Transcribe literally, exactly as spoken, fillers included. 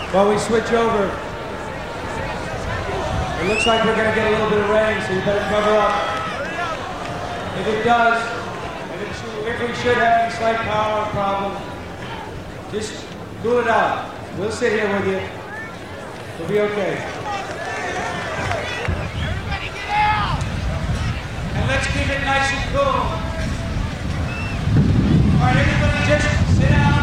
While we switch over, it looks like we're going to get a little bit of rain, so you better cover up. If it does, if, it should, if we should have any slight power problem, just cool it out. We'll sit here with you. We'll be okay. Everybody get out! And let's keep it nice and cool. All right, everybody just sit down.